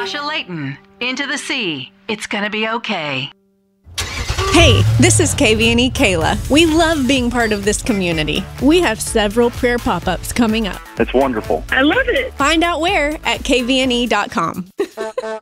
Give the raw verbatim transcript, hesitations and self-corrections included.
Sasha Layton, Into the Sea. It's gonna be okay. Hey, this is K V N E Kayla. We love being part of this community. We have several prayer pop-ups coming up. That's wonderful. I love it. Find out where at K V N E dot com.